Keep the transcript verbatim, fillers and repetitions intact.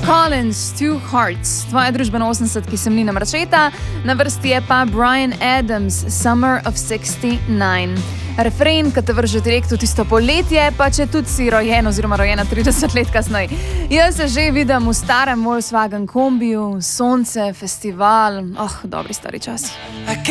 Collins, Two Hearts, tvoja družbena osemdeset, ki sem Nina Marčeta, na vrsti je pa Bryan Adams, Summer of sixty-nine. Refren, ki te vrže direkt v tisto poletje, pa če tudi si rojen oziroma rojena trideset let kasneje. Jaz se že vidim v starem Volkswagen kombiju, sonce, festival, oh, dobri stari časi.